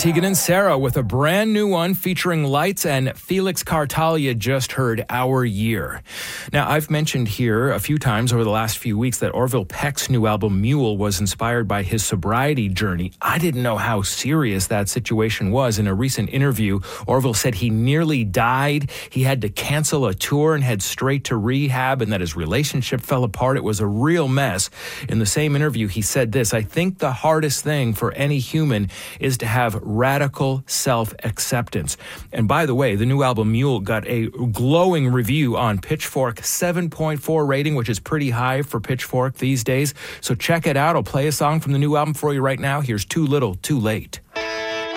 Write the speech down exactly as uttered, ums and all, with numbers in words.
Tegan and Sarah with a brand new one featuring Lights, and Felix Cartal. You just heard Our Year. Now, I've mentioned here a few times over the last few weeks that Orville Peck's new album Mule was inspired by his sobriety journey. I didn't know how serious that situation was. In a recent interview, Orville said he nearly died. He had to cancel a tour and head straight to rehab, and that his relationship fell apart. It was a real mess. In the same interview, he said this: "I think the hardest thing for any human is to have radical self-acceptance." And by the way, the new album Mule got a glowing review on Pitchfork, seven point four rating, which is pretty high for Pitchfork these days. So check it out. I'll play a song from the new album for you right now. Here's Too Little, Too Late.